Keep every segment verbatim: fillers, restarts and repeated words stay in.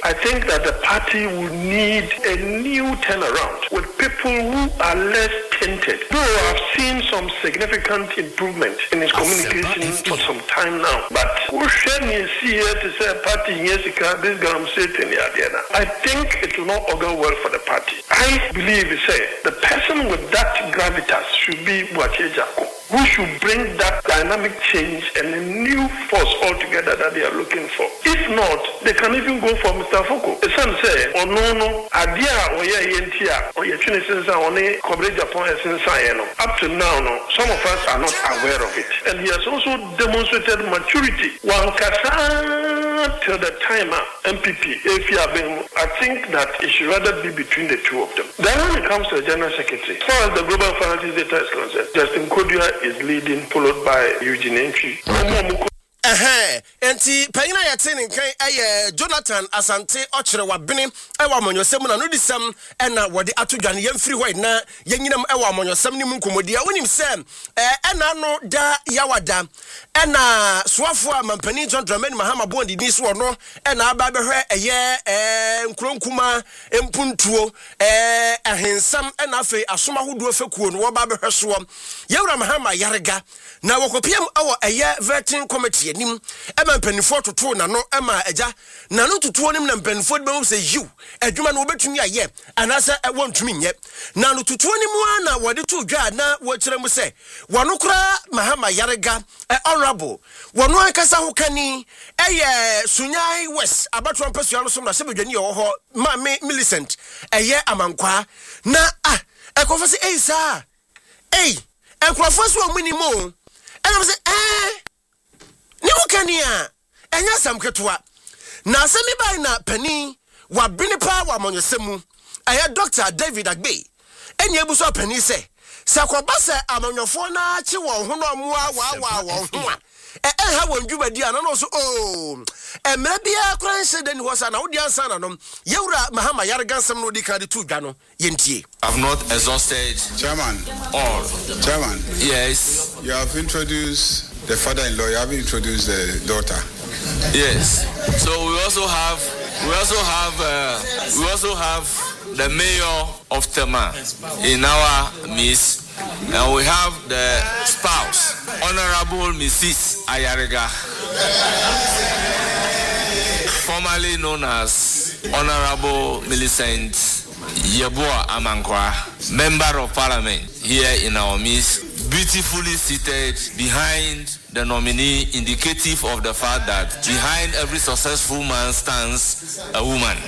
I think that the party will need a new turnaround with people who are less tainted. Though I've seen some significant improvement in his communication for some time now, but who should me see here to say party yes, this guy sitting here. I think it will not augur well for the party. I believe say the person with that gravitas should be Boakye Jackson, who should bring that dynamic change and a new force altogether that they are looking for. If not, they can even go for Mister Foko. The son say, oh no no, adia or ye yentia or ye chinesensa on a coverage upon a sensayeno. Up to now, no, some of us are not aware of it. And he has also demonstrated maturity. One kasa till the timer M P P, if you have been, I think that it should rather be between the two of them. Then when it comes to the General Secretary, as far as the Global Finance Data is concerned, Justin Kodua is leading, followed by Eugene Entry. Eh, enti panyina yɛte ne nkan ɛyɛ Jonathan Asante ɔkyerɛ wabene ɛwɔ amonyɔsɛm na no disɛm ɛna wɔde atodwane yɛmfiri hɔ na yɛnyinam ɛwɔ amonyɔsɛm ne mu nkɔmmɔdi a wonim sɛ ɛna no da yawada ɛna soafo a mampani John Dramani Mahama Bondi ni so ɔno ɛna aba bɛhwɛ ɛyɛ nkronkuma empuntuo ɛɛ ahensam ɛna afei asoma hodoɔ fekuo no wɔba bɛhwɛ soɔ Yewura Mahama Yarega na wɔkɔpiam ɛwɔ ɛyɛ vetting committee nim ɛma mpanifo toto na no ɛma agya na no toto nim na mpanifo de bɛwo sɛ yiw adwuma no wobɛtumi ayɛ anasa ɛwɔ ntumi nyɛ na no toto nim wa na wɔde to dwa na wɔkyerɛ mu sɛ wɔno kora Mahama Yarega honorable wɔno ankasa ho kani ɛyɛ Sunyai West abatwa mpasua no so na sɛ bedwani yɛ hɔ ma me Millicent ɛyɛ amankwa na ah ɛkɔfa sɛ ei saa ei ɛnkrɔfo so ɔmuni mo ɛna sɛ eh ni wukani a enya sam ketoa na asemi bai na pani wa bini pa wa amonyosemu aye Doctor David Agbe enya ebu so pani se se akoba se amonyofo na achi won ho no moa wa wa won ho a eh eh ha won dwumadi ana no so oh emre bia kran se den ho sa na wodi ansa na no Yewura Mahama Yarega nsem no di kan de tu dwa no yentie. I've not exhausted Chairman all. Chairman, Yes. you have introduced the father-in-law, you have introduced the daughter. Yes. So we also have we also have uh, we also have the mayor of Tema in our midst, and we have the spouse, Honorable Missus Ayarega, formerly known as Honorable Millicent Yeboah Amankwa, Member of Parliament here in our midst, beautifully seated behind the nominee, indicative of the fact that behind every successful man stands a woman.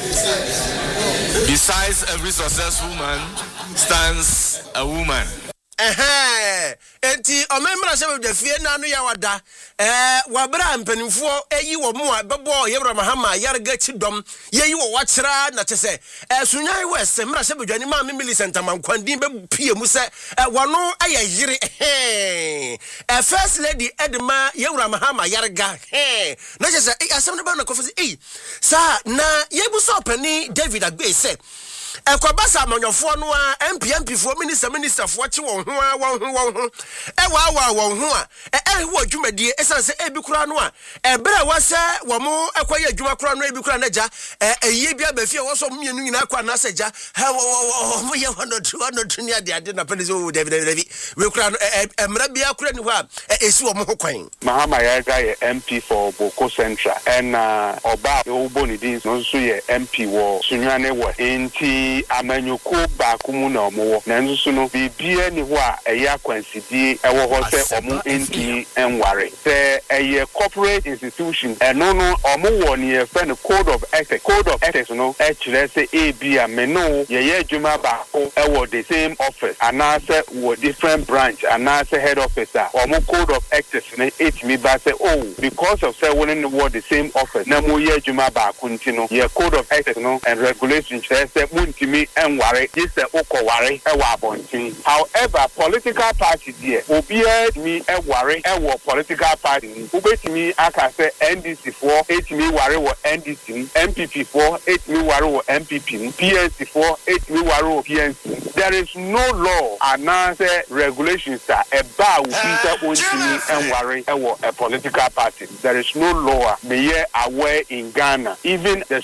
Besides every successful man stands a woman. Eh enti omemra se be fie na no ya wada eh wabra mpanimfo eyi wo mo a bebo Yewura Mahama Yarega chidom yeyi wo wakyera na chese eh Sunyai West mra se bedwani ma me Millicent Amankwandin be pie mu se eh wono aye yire eh eh first lady Edma Yewura Mahama Yarega eh na chese eh asem no ba na kofa se eh sa na yebu so pani David Agbe se Ekwabasa amanyofo no a M P M P fo minister minister fo chi won ho a won ho won ho e wa wa won ho a e e wo adwumadie esan se e bi kura no a e bere wa se wo mo ekwaye adwuma kura no e bi kura na ja e eyi bia ba fie wo so mienu nyina kwa na se ja ha mo ye one two one two ni ade ade na pele so David David we kura no e mra bia kura ni ho a esi wo mo ho kwan. Mahama Yarega ye M P for Boko Central and uh, Oba Obonidin no so ye M P wo Sunyane wo enti amanyoko ba kumu na omo na nso no bibia ni ho a eya kwansidie ewo ho se omo enti enware se eye corporate institution eno no omo wo ni e fe no code of ethics code of ethics no e kire se e bia me no ye ye adwuma ba ko ewo the same office ana se wo different branch ana se head officer omo code of ethics ne it me ba se oh because of say one in the same office na mo ye adwuma ba ko nti no ye code of ethics no and regulation kire se me and worry this oko worry e wa bontin. However, political party there obied me e worry e wo political party ubetimi aka say N D C for eight me worry wo N D C, M P P for eight me worry wo M P P, P N C for eight me worry wo P N C. There is no law announce regulations that e ba wo pita ontimi and worry e wo a political party. There is no law me aware in Ghana. Even the